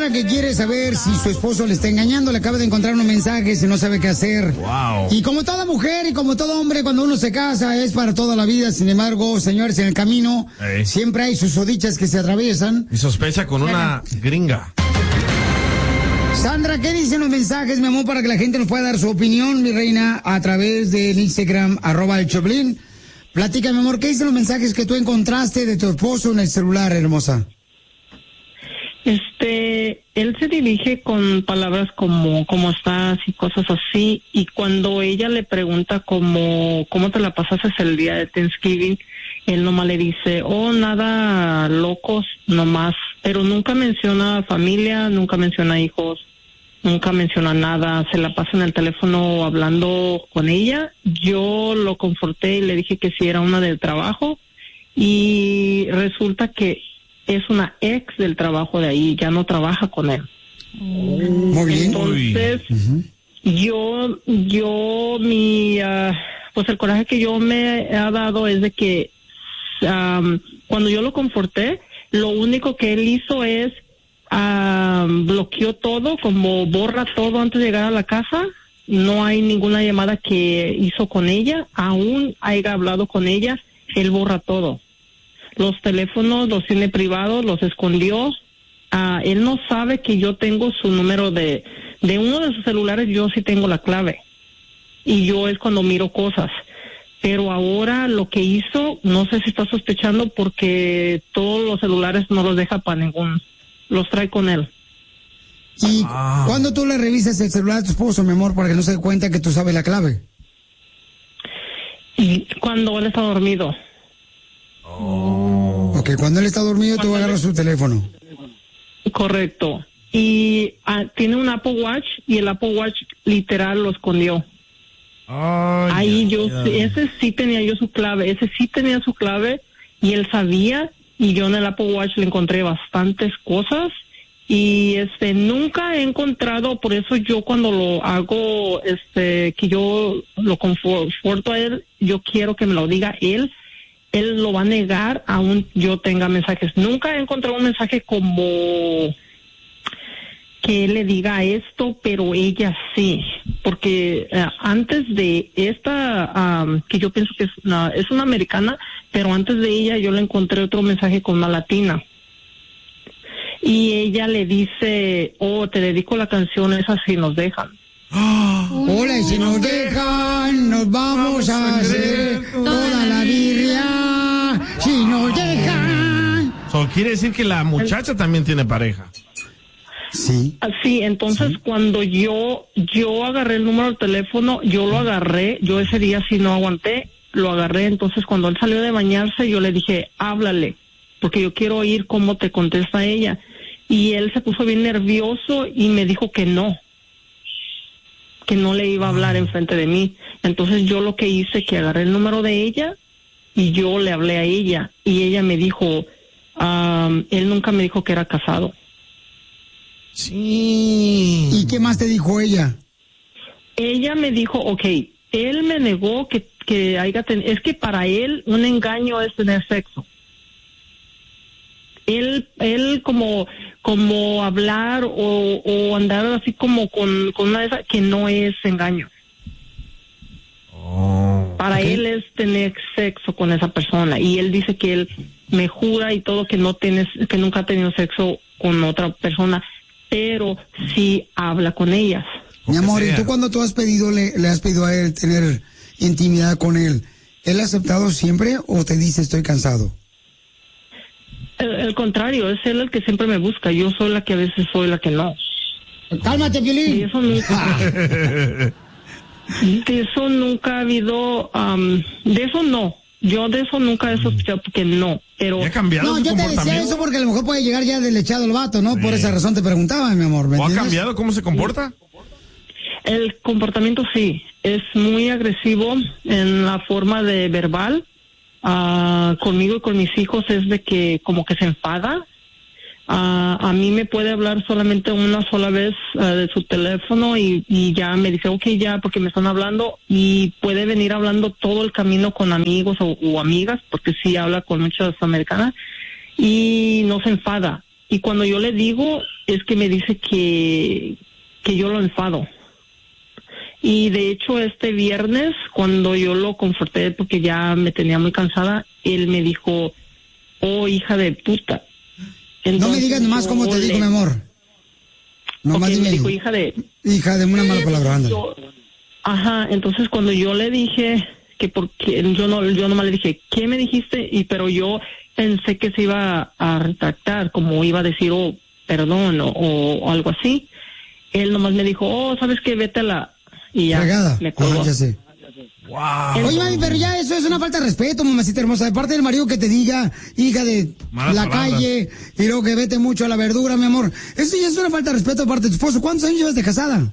señora que quiere saber si su esposo le está engañando, le acaba de encontrar unos mensajes y no sabe qué hacer. Wow. Y como toda mujer y como todo hombre, cuando uno se casa es para toda la vida. Sin embargo, señores, en el camino siempre hay susodichas que se atraviesan. Y sospecha con una gringa. Sandra, ¿qué dicen los mensajes, mi amor, para que la gente nos pueda dar su opinión, mi reina, a través del Instagram, @el Choplin? Platica, mi amor, ¿qué dicen los mensajes que tú encontraste de tu esposo en el celular, hermosa? Él se dirige con palabras como ¿cómo estás? Y cosas así, y cuando ella le pregunta ¿cómo te la pasaste el día de Thanksgiving? Él nomás le dice, nada locos, nomás, pero nunca menciona familia, nunca menciona hijos, nunca menciona nada, se la pasa en el teléfono hablando con ella. Yo lo conforté y le dije que sí era una del trabajo, y resulta que es una ex del trabajo de ahí, ya no trabaja con él. Muy bien. Entonces, pues el coraje que yo me he dado es de que cuando yo lo conforté, lo único que él hizo es bloqueó todo, como borra todo antes de llegar a la casa. No hay ninguna llamada que hizo con ella, aún haya hablado con ella, él borra todo. Los teléfonos los tiene privados, los escondió. Él no sabe que yo tengo su número de uno de sus celulares, yo sí tengo la clave. Y yo es cuando miro cosas. Pero ahora lo que hizo, no sé si está sospechando porque todos los celulares no los deja para ningún, los trae con él. ¿Y cuándo tú le revisas el celular a tu esposo, mi amor, para que no se dé cuenta que tú sabes la clave? Y cuando él está dormido. Ok, cuando él está dormido, tú agarras su teléfono. Correcto. Y tiene un Apple Watch, y el Apple Watch literal lo escondió. Ese sí tenía yo su clave, y él sabía, y yo en el Apple Watch le encontré bastantes cosas, y nunca he encontrado, por eso yo cuando lo hago, que yo lo conforto a él, yo quiero que me lo diga él lo va a negar aún yo tenga mensajes. Nunca he encontrado un mensaje como que él le diga esto, pero ella sí, porque antes de esta, que yo pienso que es una americana, pero antes de ella yo le encontré otro mensaje con una latina. Y ella le dice, te dedico la canción esa si nos dejan. Hola, y si nos dejan, nos vamos a hacer toda la birria. Si nos dejan. Quiere decir que la muchacha también tiene pareja. Sí. Sí, entonces cuando yo agarré el número del teléfono, yo lo agarré, yo ese día sí no aguanté, lo agarré, entonces cuando él salió de bañarse, yo le dije, háblale, porque yo quiero oír cómo te contesta ella. Y él se puso bien nervioso y me dijo que no le iba a hablar enfrente de mí. Entonces yo lo que hice, que agarré el número de ella y yo le hablé a ella, y ella me dijo, él nunca me dijo que era casado. Sí. ¿Y qué más te dijo ella? Ella me dijo, él me negó que es que para él un engaño es tener sexo. Él como hablar o andar así como con una de esas, que no es engaño. Para él es tener sexo con esa persona, y él dice que él me jura y todo que que nunca ha tenido sexo con otra persona, pero sí habla con ellas. Mi amor, ¿y tú cuando tú has pedido, le has pedido a él tener intimidad con él, él ha aceptado siempre o te dice estoy cansado? El contrario, es él el que siempre me busca. Yo soy la que a veces soy la que no. Cálmate, Piolín. De eso nunca ha habido, de eso no. Yo de eso nunca he sospechado, porque no. Pero ¿ha cambiado no, su yo te comportamiento? decía eso porque a lo mejor puede llegar ya deslechado el vato, ¿no? Sí. Por esa razón te preguntaba, mi amor. ¿Me ¿O ha entiendes? cambiado cómo se comporta? el comportamiento sí, es muy agresivo en la forma de verbal. Conmigo y con mis hijos es de que como que se enfada. A mí me puede hablar solamente una sola vez de su teléfono y ya me dice, ok, ya, porque me están hablando, y puede venir hablando todo el camino con amigos o amigas, porque sí habla con muchas americanas, y no se enfada. Y cuando yo le digo, es que me dice que yo lo enfado. Y de hecho este viernes, cuando yo lo conforté porque ya me tenía muy cansada, él me dijo, oh, hija de puta. Entonces, no me digas nomás cómo te digo, mi amor. Nomás dime. Me dijo hija de una mala palabra, ándale. Ajá, entonces cuando yo le dije que porque yo nomás le dije, ¿qué me dijiste? Pero yo pensé que se iba a retractar, como iba a decir, oh, perdón, o algo así. Él nomás me dijo, oh, ¿sabes qué? Vete a la... Y ya, fregada. me colgó. Ya sé. Wow. Oye, mami, pero ya eso es una falta de respeto, mamacita hermosa. De parte del marido que te diga, hija de malas la palabras. calle, y luego que vete mucho a la verdura, mi amor. Eso ya es una falta de respeto de parte de tu esposo. ¿Cuántos años llevas de casada?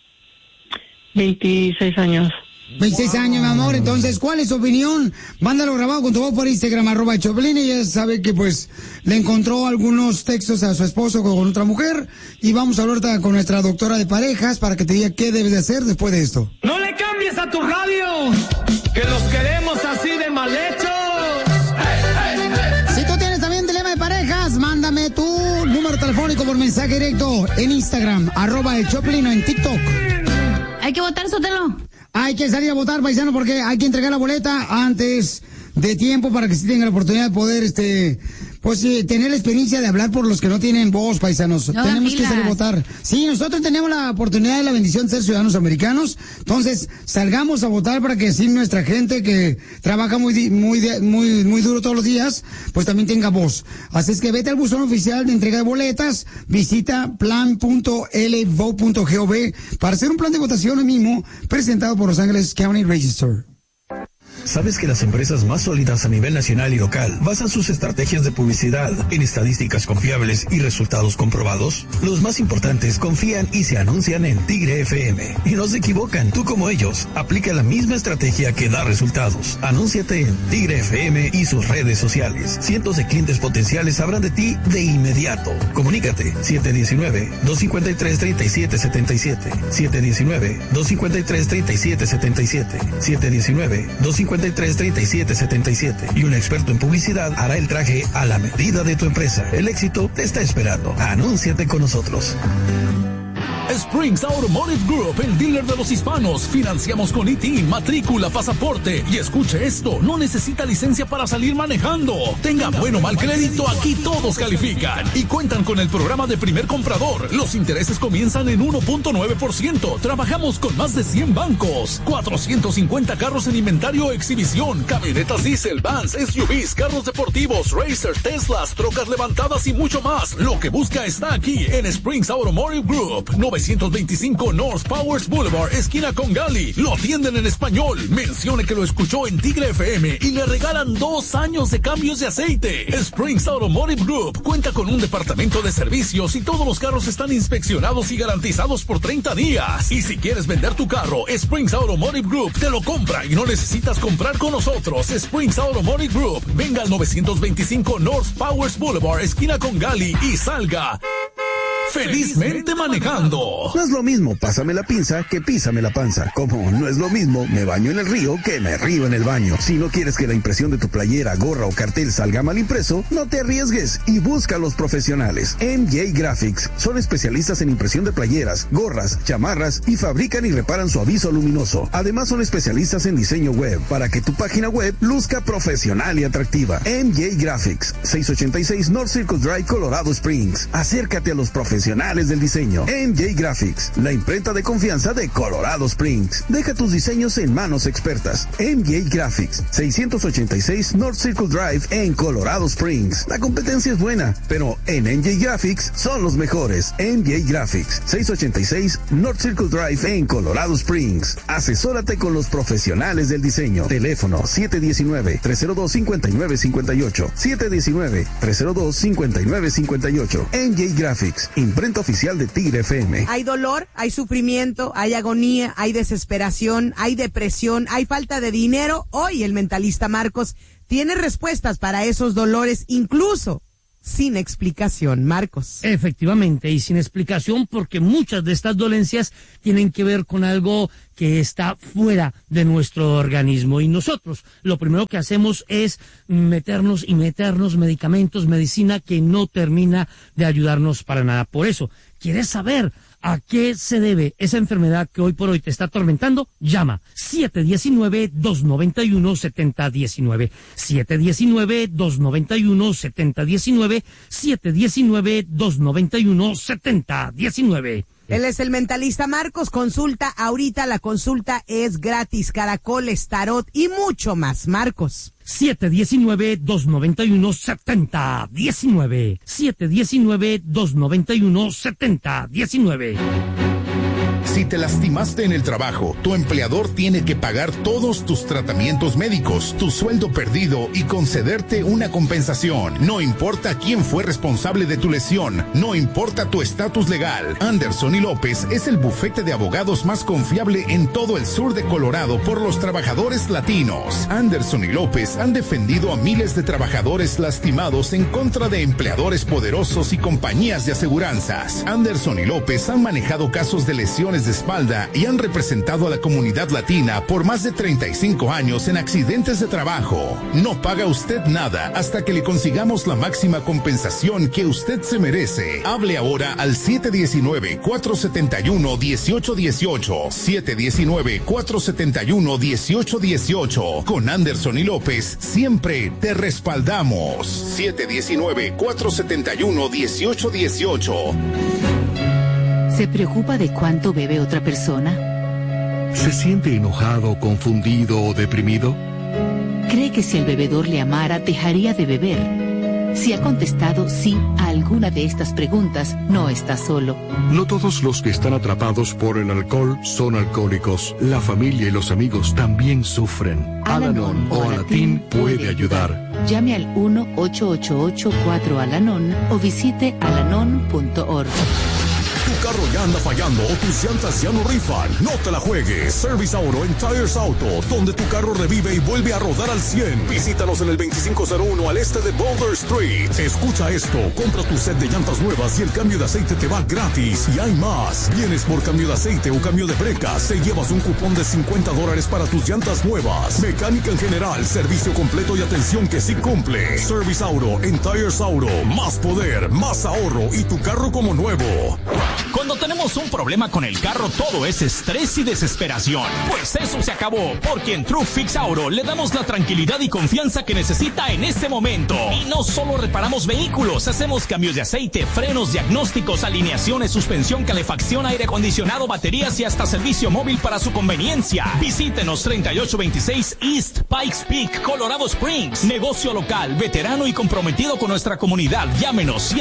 26 años. 26 años, mi amor. Entonces, ¿cuál es su opinión? Mándalo grabado con tu voz por Instagram, @Choplin, y ella sabe que, pues, le encontró algunos textos a su esposo con otra mujer. Y vamos a hablar ahorita con nuestra doctora de parejas para que te diga qué debes de hacer después de esto. ¡No le cambies a tu radio! ¡Que los queremos así de mal hechos! Si tú tienes también dilema de parejas, mándame tu número telefónico por mensaje directo en Instagram, @Choplin, o en TikTok. Hay que votar, Sotelo. Hay que salir a votar, paisano, porque hay que entregar la boleta antes de tiempo para que sí tengan la oportunidad de poder, tener la experiencia de hablar por los que no tienen voz, paisanos. No, tenemos que filas. salir a votar. Sí, nosotros tenemos la oportunidad de la bendición de ser ciudadanos americanos. Entonces, salgamos a votar para que así nuestra gente que trabaja muy duro todos los días, pues también tenga voz. Así es que vete al buzón oficial de entrega de boletas, visita plan.lvote.gov para hacer un plan de votación hoy mismo presentado por Los Ángeles County Register. ¿Sabes que las empresas más sólidas a nivel nacional y local basan sus estrategias de publicidad en estadísticas confiables y resultados comprobados? Los más importantes confían y se anuncian en Tigre FM. Y no se equivocan, tú como ellos. Aplica la misma estrategia que da resultados. Anúnciate en Tigre FM y sus redes sociales. Cientos de clientes potenciales sabrán de ti de inmediato. Comunícate 719-253-3777. 719-253-3777. 719-253-3777 y un experto en publicidad hará el traje a la medida de tu empresa. El éxito te está esperando. Anúnciate con nosotros. Springs Automotive Group, el dealer de los hispanos. Financiamos con ITIN, matrícula, pasaporte. Y escuche esto, no necesita licencia para salir manejando. Tenga buen o mal crédito, aquí todos califican. Y cuentan con el programa de primer comprador. Los intereses comienzan en 1.9%. Trabajamos con más de 100 bancos. 450 carros en inventario o exhibición. Camionetas diesel, vans, SUVs, carros deportivos, racers, Teslas, trocas levantadas y mucho más. Lo que busca está aquí en Springs Automotive Group. 925 North Powers Boulevard, esquina con Gali. Lo atienden en español. Mencione que lo escuchó en Tigre FM y le regalan 2 años de cambios de aceite. Springs Automotive Group cuenta con un departamento de servicios y todos los carros están inspeccionados y garantizados por 30 días. Y si quieres vender tu carro, Springs Automotive Group te lo compra y no necesitas comprar con nosotros. Springs Automotive Group. Venga al 925 North Powers Boulevard, esquina con Gali, y salga felizmente manejando. No es lo mismo pásame la pinza que písame la panza. Como no es lo mismo me baño en el río que me río en el baño. Si no quieres que la impresión de tu playera, gorra o cartel salga mal impreso, no te arriesgues y busca a los profesionales. MJ Graphics son especialistas en impresión de playeras, gorras, chamarras y fabrican y reparan su aviso luminoso. Además son especialistas en diseño web para que tu página web luzca profesional y atractiva. MJ Graphics, 686 North Circle Drive, Colorado Springs. Acércate a los profesionales del diseño. MJ Graphics, la imprenta de confianza de Colorado Springs. Deja tus diseños en manos expertas. MJ Graphics, 686 North Circle Drive en Colorado Springs. La competencia es buena, pero en MJ Graphics son los mejores. MJ Graphics, 686 North Circle Drive en Colorado Springs. Asesórate con los profesionales del diseño. Teléfono 719-302-5958. 719-302-5958. MJ Graphics, imprenta oficial de Tigre FM. Hay dolor, hay sufrimiento, hay agonía, hay desesperación, hay depresión, hay falta de dinero. Hoy el mentalista Marcos tiene respuestas para esos dolores, incluso sin explicación, Marcos. Efectivamente, y sin explicación, porque muchas de estas dolencias tienen que ver con algo que está fuera de nuestro organismo. Y nosotros lo primero que hacemos es meternos medicamentos, medicina que no termina de ayudarnos para nada. Por eso, ¿quieres saber a qué se debe esa enfermedad que hoy por hoy te está atormentando? Llama 719-291-7019. 719-291-7019. 719-291-7019. Él es el mentalista Marcos. Consulta ahorita, la consulta es gratis. Caracoles, tarot y mucho más, Marcos. 719-291-7019. 719-291-7019. Si te lastimaste en el trabajo, tu empleador tiene que pagar todos tus tratamientos médicos, tu sueldo perdido y concederte una compensación. No importa quién fue responsable de tu lesión, no importa tu estatus legal. Anderson y López es el bufete de abogados más confiable en todo el sur de Colorado por los trabajadores latinos. Anderson y López han defendido a miles de trabajadores lastimados en contra de empleadores poderosos y compañías de aseguranzas. Anderson y López han manejado casos de lesiones de espalda y han representado a la comunidad latina por más de 35 años en accidentes de trabajo. No paga usted nada hasta que le consigamos la máxima compensación que usted se merece. Hable ahora al 719-471-1818. 719-471-1818. Con Anderson y López siempre te respaldamos. 719-471-1818. ¿Se preocupa de cuánto bebe otra persona? ¿Se siente enojado, confundido o deprimido? ¿Cree que si el bebedor le amara, dejaría de beber? Si ha contestado sí a alguna de estas preguntas, no está solo. No todos los que están atrapados por el alcohol son alcohólicos. La familia y los amigos también sufren. Al-Anon o Alatín puede ayudar. Llame al 1-888-4-ALANON o visite alanon.org. Tu carro ya anda fallando o tus llantas ya no rifan. No te la juegues. Service Auto en Tires Auto, donde tu carro revive y vuelve a rodar al 100. Visítanos en el 2501 al este de Boulder Street. Escucha esto. Compra tu set de llantas nuevas y el cambio de aceite te va gratis. Y hay más. Vienes por cambio de aceite o cambio de brecas, te llevas un cupón de $50 para tus llantas nuevas. Mecánica en general, servicio completo y atención que sí cumple. Service Auto en Tires Auto. Más poder, más ahorro y tu carro como nuevo. Cuando tenemos un problema con el carro, todo es estrés y desesperación. Pues eso se acabó, porque en True Fix Auto le damos la tranquilidad y confianza que necesita en este momento. Y no solo reparamos vehículos, hacemos cambios de aceite, frenos, diagnósticos, alineaciones, suspensión, calefacción, aire acondicionado, baterías y hasta servicio móvil para su conveniencia. Visítenos 3826 East Pikes Peak, Colorado Springs. Negocio local, veterano y comprometido con nuestra comunidad. Llámenos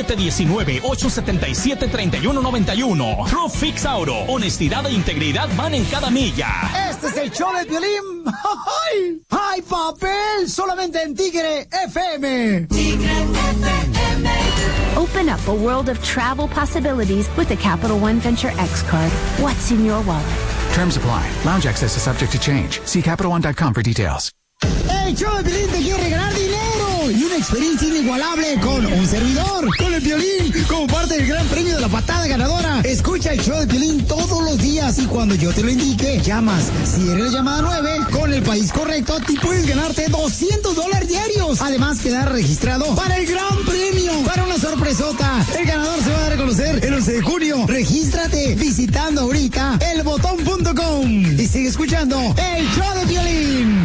719-877-3191. True Fix Auto. Honestidad e integridad van en cada milla. Este es el show de Piolín. ¡Ay! ¡Ay, papel! Solamente en Tigre FM. Tigre FM. Open up a world of travel possibilities with the Capital One Venture X card. What's in your wallet? Terms apply. Lounge access is subject to change. See CapitalOne.com for details. El show de Piolín te quiere regalar dinero y una experiencia inigualable con un servidor, con el Piolín, como parte del gran premio de la patada ganadora. Escucha el show de Piolín todos los días y cuando yo te lo indique, llamas. Si eres la llamada 9, con el país correcto, te puedes ganarte $200 diarios. Además, quedar registrado para el gran premio, para una sorpresota. El ganador se va a dar a conocer el 11 de junio. Regístrate visitando ahorita elbotón.com y sigue escuchando el show de Piolín.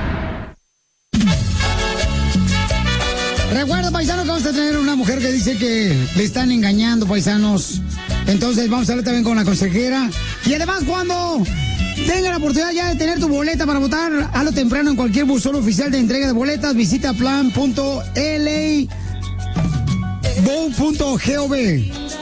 Recuerda, paisano, que vamos a tener una mujer que dice que le están engañando, paisanos. Entonces vamos a hablar también con la consejera. Y además, cuando tenga la oportunidad ya de tener tu boleta para votar, hazlo temprano en cualquier buzón oficial de entrega de boletas. Visita plan.la.gov.